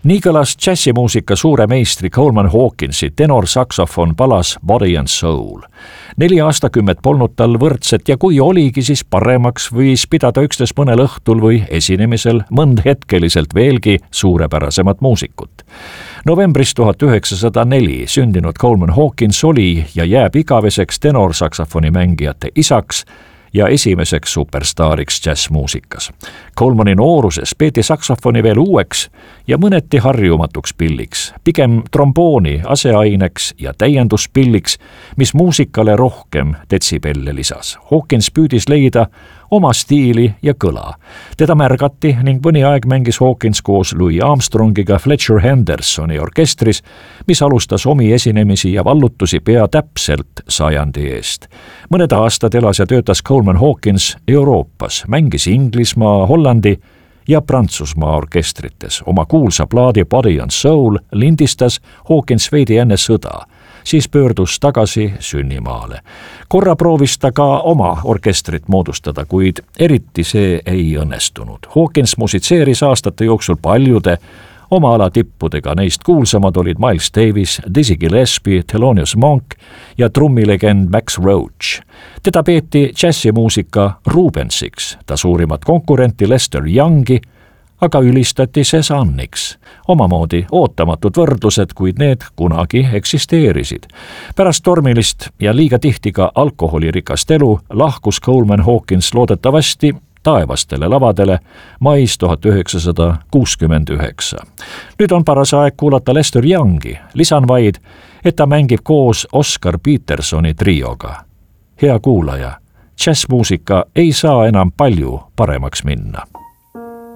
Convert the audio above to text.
Nii kõlas džässimuusika suure meistri Coleman Hawkinsi tenorsaksofon palas Body and Soul. 4 aastakümmet polnud tal võrdset ja kui oligi, siis paremaks võis pidada üksnes mõnel õhtul või esinemisel mõnd hetkeliselt veelgi suurepärasemat muusikut. Novembris 1904 sündinud Coleman Hawkins oli ja jääb igaveseks tenorsaksofoni mängijate isaks ja esimeseks superstaariks džässmuusikas. Colemani nooruses peeti saksofoni veel uueks ja mõneti harjumatuks pilliks, pigem trombooni aseaineks ja täienduspilliks, mis muusikale rohkem detsibelle lisas. Hawkins püüdis leida oma stiili ja kõla. Teda märgati ning mõni aeg mängis Hawkins koos Louis Armstrongiga Fletcher Hendersoni orkestris, mis alustas omi esinemisi ja vallutusi pea täpselt 100 eest. Mõned aastad elas ja töötas Coleman Hawkins Euroopas, mängis Inglismaa, Hollandi ja Prantsusmaa orkestrites. Oma kuulsa plaadi Body and Soul lindistas Hawkins veidi enne sõda. Siis pöördus tagasi sünnimaale. Korra proovis ta ka oma orkestrit moodustada, kuid eriti see ei õnnestunud. Hawkins musitseeris aastate jooksul paljude oma ala tippudega, neist kuulsamad olid Miles Davis, Dizzy Gillespie, Thelonious Monk ja trummilegend Max Roach. Teda peeti džässimuusika Rubensiks, ta suurimat konkurenti Lester Youngi aga ülistati Cézanniks. Omamoodi ootamatud võrdlused, kuid need kunagi eksisteerisid. Pärast tormilist ja liiga tihti ka alkoholirikast elu lahkus Coleman Hawkins loodetavasti taevastele lavadele mais 1969. Nüüd on paras aeg kuulata Lester Youngi. Lisan vaid, et ta mängib koos Oscar Petersoni trioga. Hea kuulaja, džässmuusika ei saa enam palju paremaks minna.